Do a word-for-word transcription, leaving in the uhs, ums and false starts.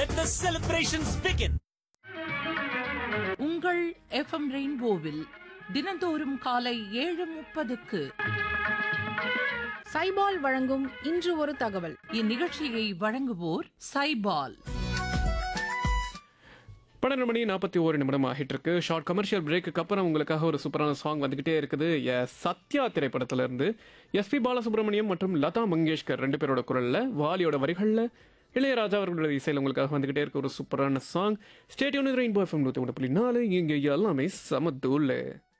Let the celebrations begin. உங்கள் FM ரெயின்போவில் தினந்தோறும் காலை ஏழு முப்பதுக்கு சைபால் வழங்கும் இன்று ஒரு தகவல். இந்நிகழ்ச்சியை வழங்குவோர் சைபால். பன்னெண்டு மணி நாற்பத்தி ஒரு நிமிடம் ஆகிட்டு இருக்கு. ஷார்ட் கமர்ஷியல் பிரேக்கு அப்புறம் உங்களுக்காக ஒரு சூப்பரான சாங் வந்துகிட்டே இருக்குது. எஸ் சத்யா திரைப்படத்துல இருந்து எஸ்பி பாலசுப்ரமணியம் மற்றும் லதா மங்கேஷ்கர் ரெண்டு பேரோட குரல்ல, வாலியோட வரிகள்ல, இளையராஜா அவர்களோட இசையில் உங்களுக்காக வந்துகிட்டே இருக்க ஒரு சூப்பரான சாங். ஸ்டேடியம் ரெயின்போ எஃப்எம் நூற்றி ஒன்று புள்ளி நாலு. இங்கே எல்லாமே சமத்தூள்.